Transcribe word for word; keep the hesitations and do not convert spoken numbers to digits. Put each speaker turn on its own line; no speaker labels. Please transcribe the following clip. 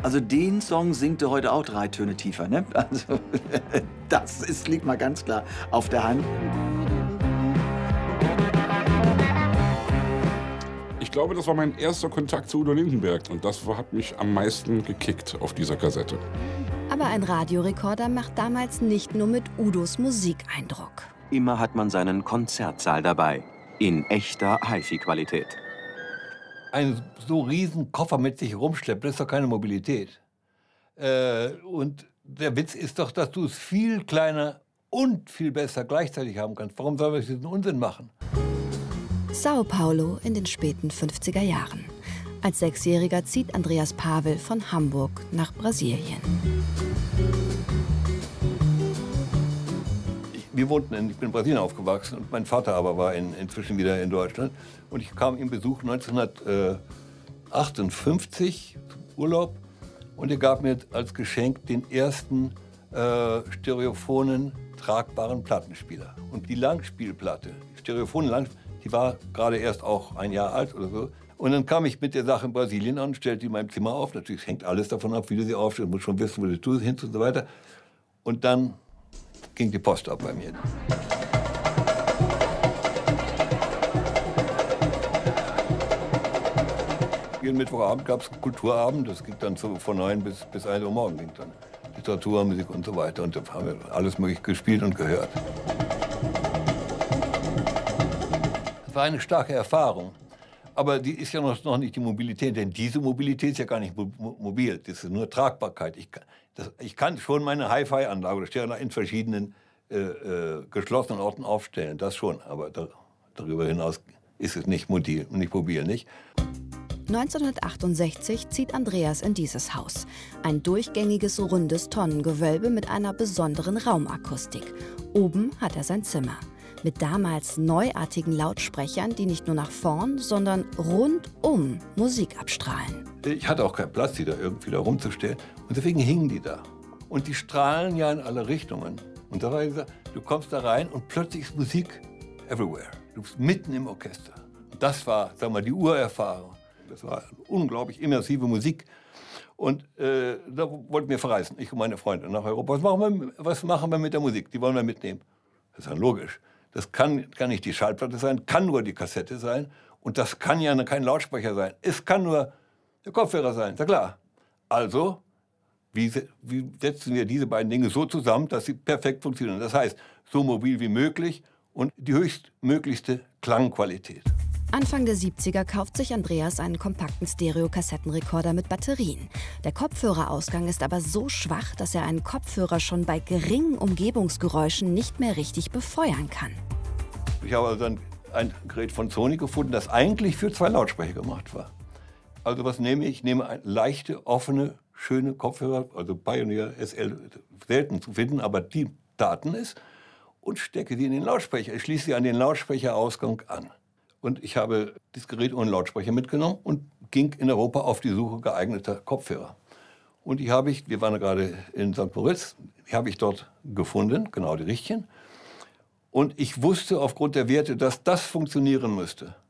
Also den Song singt er heute auch drei Töne tiefer, ne? Also das ist, liegt mal ganz klar auf der Hand.
Ich glaube, das war mein erster Kontakt zu Udo Lindenberg und das hat mich am meisten gekickt auf dieser Kassette.
Aber ein Radiorekorder macht damals nicht nur mit Udos Musik Eindruck.
Immer hat man seinen Konzertsaal dabei, in echter HiFi-Qualität.
Ein so riesen Koffer mit sich rumschleppen, das ist doch keine Mobilität. Äh, und der Witz ist doch, dass du es viel kleiner und viel besser gleichzeitig haben kannst. Warum sollen wir diesen Unsinn machen?
Sao Paulo in den späten fünfziger Jahren. Als Sechsjähriger zieht Andreas Pavel von Hamburg nach Brasilien.
Wir wohnten in, ich bin in Brasilien aufgewachsen und mein Vater aber war in, inzwischen wieder in Deutschland. Und ich kam ihm Besuch neunzehnhundertachtundfünfzig zum Urlaub und er gab mir als Geschenk den ersten äh, stereophonen, tragbaren Plattenspieler. Und die Langspielplatte, die stereophone Langspielplatte, die war gerade erst auch ein Jahr alt oder so. Und dann kam ich mit der Sache in Brasilien an, stellte die in meinem Zimmer auf. Natürlich hängt alles davon ab, wie du sie aufstellst. Du musst schon wissen, wo du tust, hin und so weiter. Und dann ging die Post ab bei mir. Jeden Mittwochabend gab es Kulturabend. Das ging dann so von neun bis, bis ein Uhr morgens. Ging dann Literatur, Musik und so weiter. Und da haben wir alles mögliche gespielt und gehört. Das war eine starke Erfahrung. Aber die ist ja noch, noch nicht die Mobilität, denn diese Mobilität ist ja gar nicht mo mobil. Das ist nur Tragbarkeit. Ich kann, das, ich kann schon meine Hi-Fi-Anlage oder Stereo in verschiedenen äh, äh, geschlossenen Orten aufstellen, das schon. Aber da, darüber hinaus ist es nicht mobil, nicht mobil, nicht?
neunzehnhundertachtundsechzig zieht Andreas in dieses Haus. Ein durchgängiges, rundes Tonnengewölbe mit einer besonderen Raumakustik. Oben hat er sein Zimmer. Mit damals neuartigen Lautsprechern, die nicht nur nach vorn, sondern rundum Musik abstrahlen.
Ich hatte auch keinen Platz, die da irgendwie da rumzustellen. Und deswegen hingen die da. Und die strahlen ja in alle Richtungen. Und da war ich gesagt, du kommst da rein und plötzlich ist Musik everywhere. Du bist mitten im Orchester. Und das war, sag mal, die Urerfahrung. Das war eine unglaublich immersive Musik. Und äh, da wollten wir verreisen, ich und meine Freunde, nach Europa. Was machen wir, was machen wir mit der Musik? Die wollen wir mitnehmen. Das ist ja logisch. Das kann, kann nicht die Schallplatte sein, kann nur die Kassette sein. Und das kann ja kein Lautsprecher sein. Es kann nur der Kopfhörer sein, ist ja klar. Also, wie, wie setzen wir diese beiden Dinge so zusammen, dass sie perfekt funktionieren? Das heißt, so mobil wie möglich und die höchstmöglichste Klangqualität.
Anfang der siebziger kauft sich Andreas einen kompakten Stereo-Kassettenrekorder mit Batterien. Der Kopfhörerausgang ist aber so schwach, dass er einen Kopfhörer schon bei geringen Umgebungsgeräuschen nicht mehr richtig befeuern kann.
Ich habe also ein, ein Gerät von Sony gefunden, das eigentlich für zwei Lautsprecher gemacht war. Also was nehme ich? Ich nehme eine leichte, offene, schöne Kopfhörer, also Pioneer S L, selten zu finden, aber die Daten ist, und stecke sie in den Lautsprecher. Ich schließe sie an den Lautsprecherausgang an. Und ich habe das Gerät ohne Lautsprecher mitgenommen und ging in Europa auf die Suche geeigneter Kopfhörer. Und die habe ich, wir waren gerade in Sankt Moritz, die habe ich dort gefunden, genau die richtigen. Und ich wusste aufgrund der Werte, dass das funktionieren müsste.